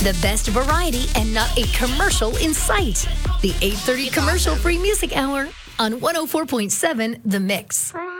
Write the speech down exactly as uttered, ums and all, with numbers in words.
The best variety and not a commercial in sight. The eight thirty commercial-free music hour on one oh four point seven The Mix.